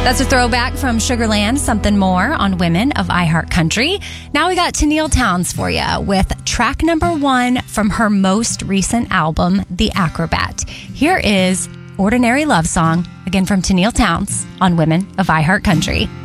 That's a throwback from Sugarland, Something More on Women of iHeartCountry. Now we got Tenille Townes for you with track number 1 from her most recent album, The Acrobat. Here is Ordinary Love Song, again from Tenille Townes on Women of iHeartCountry.